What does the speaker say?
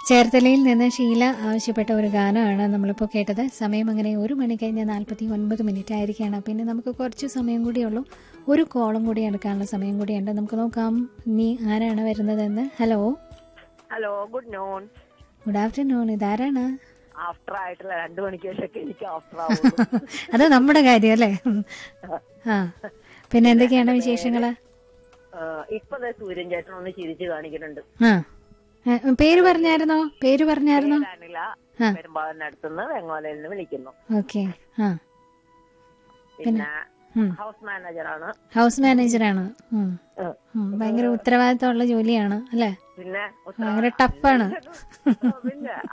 ചേർത്തലയിൽ നിന്ന് ഷീല ആവശ്യപ്പെട്ട ഒരു ഗാനമാണ് നമ്മളിപ്പോൾ കേട്ടത്. സമയം അങ്ങനെ 1 മണി കഴിഞ്ഞ് 49 മിനിറ്റ് ആയിരിക്കുകയാണ്. പിന്നെ നമുക്ക് കുറച്ച് സമയം കൂടിയുള്ളൂ. ഒരു കോളും കൂടി എടുക്കാനുള്ള സമയം കൂടിയുണ്ട്. നമുക്ക് നോക്കാം ഇനി ആരാണ് വരുന്നതെന്ന്. Hello hello, good non. Good afternoon. ഇതാരാണ്? ആഫ്റ്റർ ആയിട്ടുള്ള 2 മണിക്ക് ശേഷം എനിക്ക് ആഫ്റ്റർ അത് നമ്മുടെ കാര്യം അല്ലേ? ആ, പിന്നെ എന്തൊക്കെയാണ് വിശേഷങ്ങള്? ഇപ്പൊ സൂര്യൻ ചേട്ടൻ ഒന്ന് ചിരിച്ചു കാണിക്കുന്നുണ്ട്. ആ, പേര് പറഞ്ഞായിരുന്നോ? പെരുമ്പാവൂരിനടുത്തുനിന്ന് വെങ്ങോലയിൽ നിന്ന് വിളിക്കുന്നു. ഓക്കെ. ആ, പിന്നെ ഹൗസ് മാനേജറാണ്. ഭയങ്കര ഉത്തരവാദിത്തമുള്ള ജോലിയാണ് അല്ലേ? പിന്നെ ഭയങ്കര ടഫാണ്. പിന്നെ